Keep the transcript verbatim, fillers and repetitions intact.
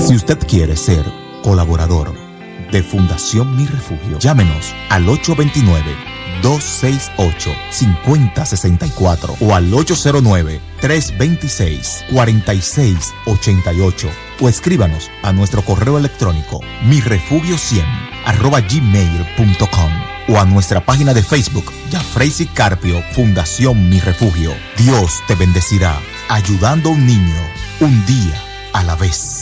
Si usted quiere ser colaborador de Fundación Mi Refugio, llámenos al ocho dos nueve, dos seis ocho, cinco cero seis cuatro o al ocho cero nueve, tres dos seis, cuatro seis ocho ocho o escríbanos a nuestro correo electrónico mi refugio cien arroba gmail punto com o a nuestra página de Facebook Yafreisi Carpio Fundación Mi Refugio. Dios te bendecirá ayudando a un niño un día a la vez.